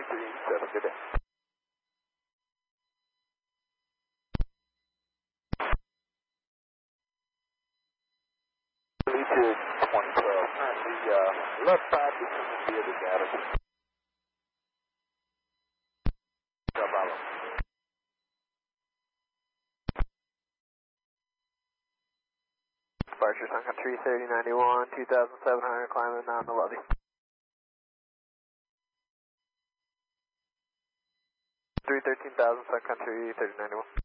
387. Good day. Altitude 2012. Currently left side descending via the data. Bravo. Departure Sunken 33091, 2700, climbing down the lobby. 313,000, Sun Country 3091.